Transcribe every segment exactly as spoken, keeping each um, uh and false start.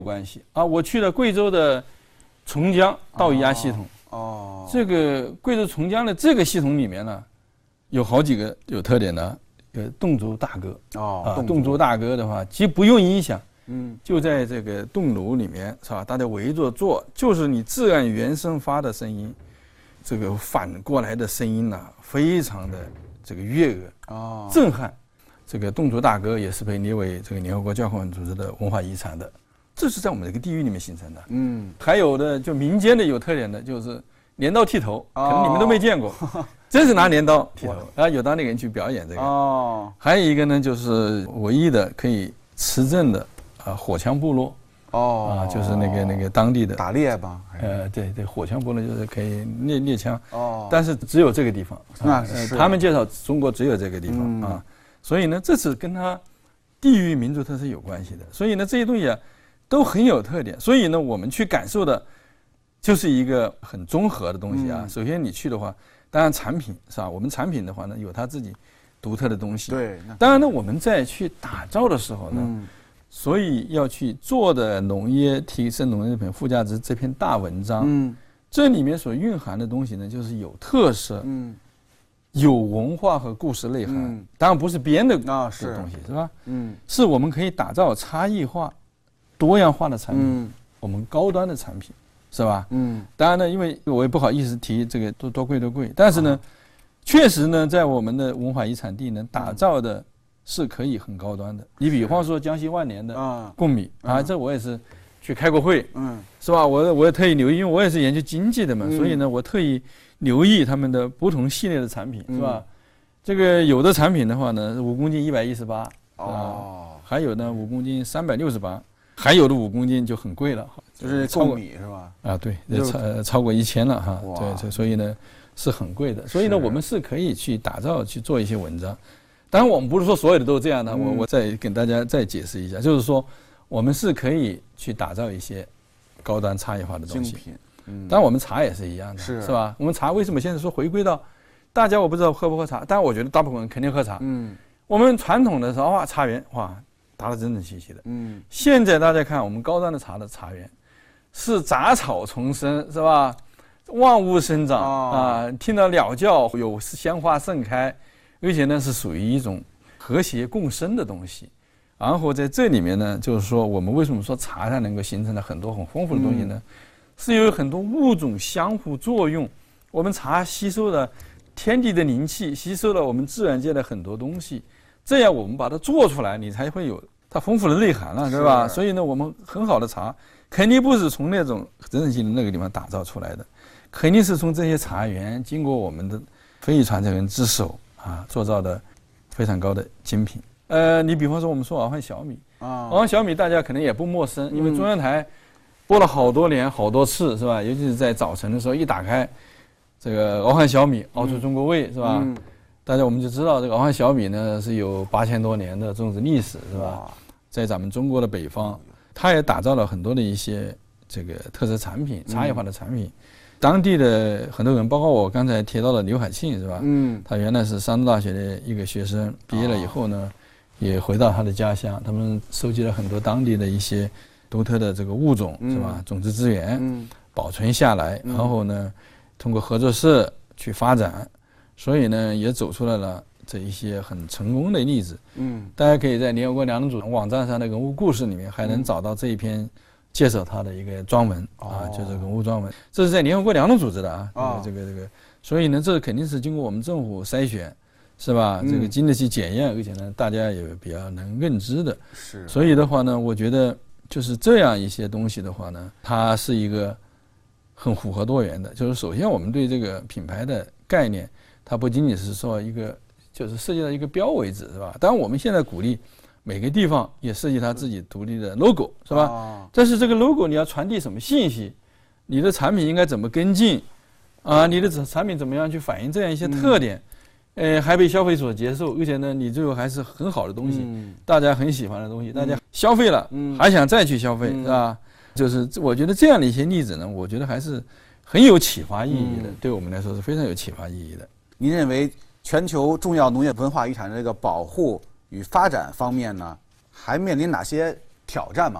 关系啊。我去了贵州的从江稻压系统， 哦， 这个贵州从江的这个系统里面呢，有好几个有特点的，有侗族大歌哦， 啊，侗族大歌的话，既不用音响。 嗯， 就在这个洞炉里面，是吧？大家围着坐，就是你自然原生发的声音，这个反过来的声音呢、啊，非常的这个悦耳哦， 震撼。这个侗族大歌也是被列为这个联合国教科文组织的文化遗产的，这是在我们这个地域里面形成的。 嗯， 还有的就民间的有特点的，就是镰刀剃头，可能你们都没见过， 哦、 真是拿镰刀剃头啊！有当地人去表演这个。 哦， 还有一个呢，就是唯一的可以持证的。啊，火枪部落， 哦， 啊，就是那个那个当地的打猎吧， 呃，对对，火枪部落就是可以猎猎枪， 哦， 但是只有这个地方， 那是、 呃、他们介绍中国只有这个地方、嗯、啊，所以呢，这是跟他地域民族特色有关系的，所以呢，这些东西啊都很有特点，所以呢，我们去感受的，就是一个很综合的东西啊。嗯、首先你去的话，当然产品是吧？我们产品的话呢，有它自己独特的东西， 对， 当然呢，我们在去打造的时候呢。 嗯， 所以要去做的农业提升农业品附加值这篇大文章， 嗯， 这里面所蕴含的东西呢，就是有特色， 嗯， 有文化和故事内涵， 嗯、 当然不是编的啊是东西，是吧？ 嗯， 是我们可以打造差异化、多样化的产品， 嗯、 我们高端的产品，是吧？ 嗯， 当然呢，因为我也不好意思提这个多多贵多贵，但是呢，啊、确实呢，在我们的文化遗产地呢，打造的。是可以很高端的，你比方说江西万年的贡米啊，啊这我也是去开过会， 嗯， 是吧？我我也特意留意，因为我也是研究经济的嘛， 嗯、 所以呢，我特意留意他们的不同系列的产品，是吧？嗯、这个有的产品的话呢，五公斤一百一十八，哦，还有呢五公斤三百六十八，还有的五公斤就很贵了， 就是贡米是吧？ 啊，对，超超过一千了哈，对，所以呢是很贵的，所以呢我们是可以去打造去做一些文章。当然，我们不是说所有的都是这样的。我我再跟大家再解释一下，就是说，我们是可以去打造一些高端差异化的东西。 精品，嗯， 当然我们茶也是一样的， 是是吧？我们茶为什么现在说回归到大家我不知道喝不喝茶，但我觉得大部分人肯定喝茶。 嗯， 我们传统的时候哇，茶园哇打得整整齐齐的。 嗯， 现在大家看我们高端的茶的茶园，是杂草丛生，是吧？万物生长啊、哦，听到鸟叫，有香花盛开。而且呢，是属于一种和谐共生的东西。然后在这里面呢，就是说，我们为什么说茶它能够形成了很多很丰富的东西呢？嗯、是有很多物种相互作用。我们茶吸收了天地的灵气，吸收了我们自然界的很多东西，这样我们把它做出来，你才会有它丰富的内涵了，对吧？所以呢，我们很好的茶肯定不是从那种整整齐齐的那个地方打造出来的，肯定是从这些茶园经过我们的非遗传承人之手。啊，做造的非常高的精品。呃，你比方说我们说敖汉小米啊，敖汉小米大家可能也不陌生，因为中央台播了好多年、好多次，是吧？尤其是在早晨的时候，一打开这个敖汉小米，熬出中国味，是吧？嗯、大家我们就知道这个敖汉小米呢是有八千多年的种植历史，是吧？在咱们中国的北方，它也打造了很多的一些这个特色产品、差异化的产品。嗯当地的很多人，包括我刚才提到的刘海庆，是吧？嗯，他原来是山东大学的一个学生，毕业了以后呢，哦、也回到他的家乡，他们收集了很多当地的一些独特的这个物种，嗯、是吧？种子资源，嗯、保存下来，然后呢，通过合作社去发展，所以呢，也走出来了这一些很成功的例子。嗯，大家可以在联合国粮农组织网站上的人物故事里面，还能找到这一篇。介绍他的一个专文啊，就是人物专文，这是在联合国粮农组织的啊，这个这个这个，所以呢，这肯定是经过我们政府筛选，是吧？这个经得起检验，而且呢，大家也比较能认知的。是。所以的话呢，我觉得就是这样一些东西的话呢，它是一个很符合多元的。就是首先我们对这个品牌的概念，它不仅仅是说一个，就是涉及到一个标为止，是吧？当然我们现在鼓励。每个地方也设计它自己独立的 logo， 是吧？哦、但是这个 logo 你要传递什么信息？你的产品应该怎么跟进？啊，你的产品怎么样去反映这样一些特点？嗯、呃，还被消费所接受，而且呢，你最后还是很好的东西，嗯、大家很喜欢的东西，大家消费了，嗯、还想再去消费，嗯、是吧？就是我觉得这样的一些例子呢，我觉得还是很有启发意义的，嗯、对我们来说是非常有启发意义的。 您认为全球重要农业文化遗产的这个保护与发展方面呢，还面临哪些挑战吗？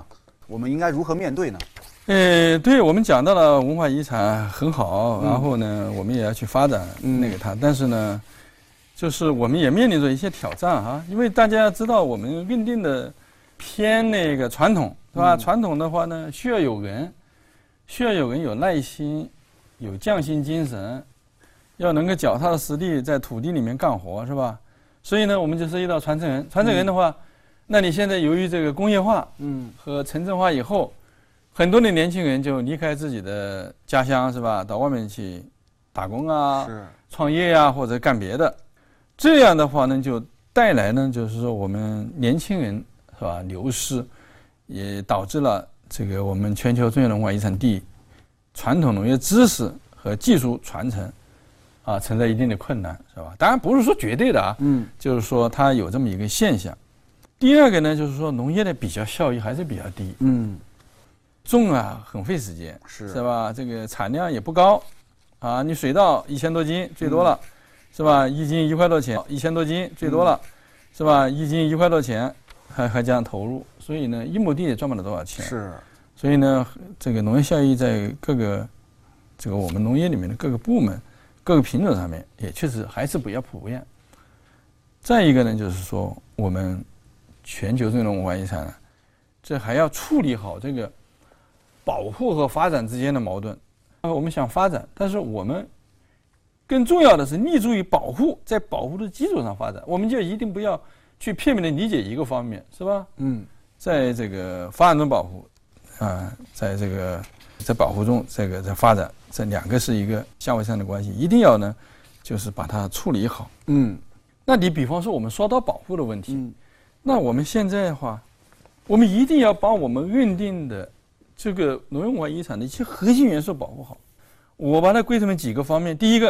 我们应该如何面对呢？ 呃，对，我们讲到了文化遗产很好，嗯、然后呢，我们也要去发展那个它，嗯、但是呢，就是我们也面临着一些挑战啊，因为大家知道我们认定的偏那个传统，是吧？嗯、传统的话呢，需要有人，需要有人有耐心，有匠心精神，要能够脚踏实地在土地里面干活，是吧？所以呢，我们就涉及到传承人，传承人的话，嗯、那你现在由于这个工业化，嗯，和城镇化以后。很多的年轻人就离开自己的家乡，是吧？到外面去打工啊，创业啊，或者干别的。这样的话呢，就带来呢，就是说我们年轻人是吧流失，也导致了这个我们全球重要文化遗产地传统农业知识和技术传承啊存在一定的困难，是吧？当然不是说绝对的啊，嗯，就是说它有这么一个现象。第二个呢，就是说农业的比较效益还是比较低，嗯。种啊很费时间，是是吧？这个产量也不高，啊，你水稻一千多斤最多了，嗯、是吧？一斤一块多钱，一千多斤最多了，嗯、是吧？一斤一块多钱，还还这样投入，所以呢，一亩地也赚不了多少钱。是，所以呢，这个农业效益在各个这个我们农业里面的各个部门、各个品种上面，也确实还是比较普遍。再一个呢，就是说我们全球重要文化遗产呢，这还要处理好这个。保护和发展之间的矛盾，我们想发展，但是我们更重要的是立足于保护，在保护的基础上发展，我们就一定不要去片面的理解一个方面，是吧？嗯，在这个发展中保护，啊、呃，在这个在保护中这个在发展，这两个是一个相互相的关系，一定要呢，就是把它处理好。嗯，那你比方说我们说到保护的问题，嗯、那我们现在的话，我们一定要把我们认定的。这个农业文化遗产的一些核心元素保护好，我把它归成为几个方面。第一个